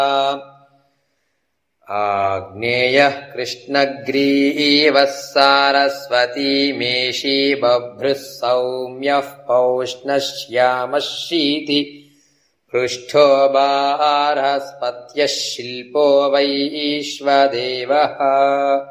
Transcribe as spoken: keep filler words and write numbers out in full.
आग्नेयः कृष्णग्रीवः सारस्वती मेषी बभ्रुः सौम्यः पौष्णः श्यामः शीति पृष्ठो बार्हस्पत्यः शिल्पो वैश्वदेवः